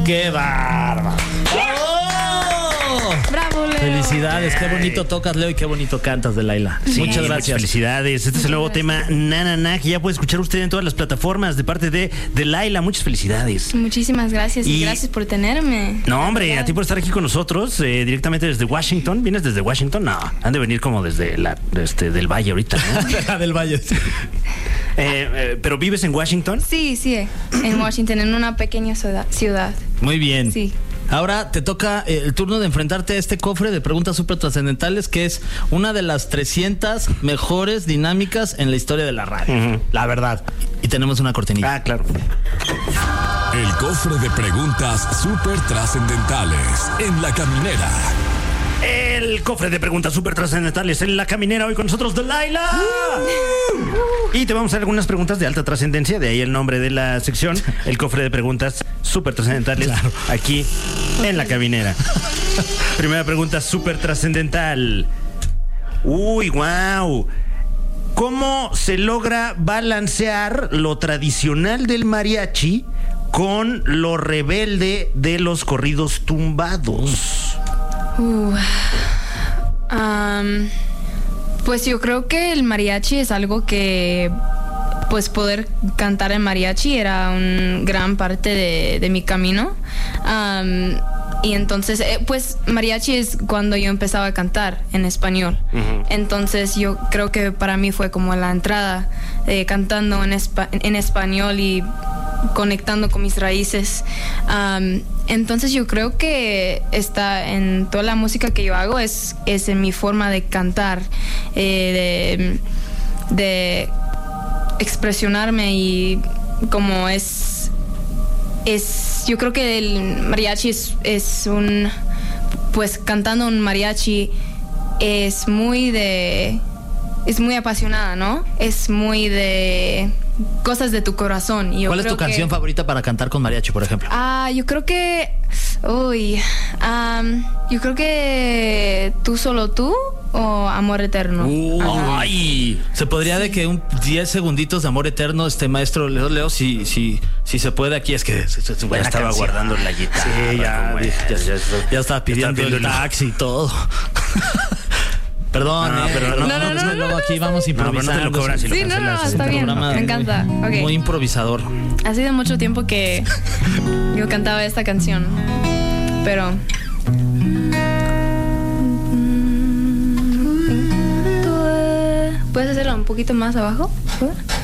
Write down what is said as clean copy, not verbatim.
¡Qué bárbaro! ¡Bravo, Leo! Felicidades, qué bonito tocas, Leo, y qué bonito cantas, Delilah. Sí, Muchas gracias. Felicidades. Este es el nuevo tema, Na Na Na, que ya puede escuchar usted en todas las plataformas de parte de Delilah. Muchas felicidades. Muchísimas gracias y gracias por tenerme. No, hombre, a ti por estar aquí con nosotros, directamente desde Washington. ¿Vienes desde Washington? No, han de venir como desde del Valle ahorita, ¿no? Del Valle. ¿Pero vives en Washington? Sí, en Washington, en una pequeña ciudad. Muy bien. Sí. Ahora te toca el turno de enfrentarte a este cofre de preguntas súper trascendentales, que es una de las 300 mejores dinámicas en la historia de la radio. La verdad. Y tenemos una cortinilla. Ah, claro. El cofre de preguntas súper trascendentales en La Caminera. El cofre de preguntas súper trascendentales en La Caminera. Hoy con nosotros, Delilah. Y te vamos a hacer algunas preguntas de alta trascendencia. De ahí el nombre de la sección. El cofre de preguntas súper trascendentales. Claro. Aquí en La Caminera. Primera pregunta súper trascendental. Uy, wow. ¿Cómo se logra balancear lo tradicional del mariachi con lo rebelde de los corridos tumbados? Pues yo creo que el mariachi es algo que, pues poder cantar en mariachi era una gran parte de mi camino. Y entonces, pues mariachi es cuando yo empezaba a cantar en español. Entonces yo creo que para mí fue como la entrada, cantando en español y conectando con mis raíces. Entonces yo creo que está en toda la música que yo hago, es en mi forma de cantar, de expresionarme, y como yo creo que el mariachi es un, pues cantando un mariachi es muy apasionada, ¿no? Es muy de cosas de tu corazón. Y ¿cuál es tu canción favorita para cantar con mariachi, por ejemplo? Yo creo que yo creo que Tú Solo Tú o Amor Eterno. ¡Ay! Se podría de que 10 segunditos de Amor Eterno, maestro Leo, si se puede, aquí es que es buena estaba canción. guardando la guitarra. Sí, ya estaba pidiendo el taxi y todo. Perdón, pero no, luego aquí vamos improvisando. No te lo cobran si lo cancelas. Está bien, me encanta. Okay. Muy improvisador. Ha sido mucho tiempo que yo cantaba esta canción, pero ¿puedes hacerlo un poquito más abajo?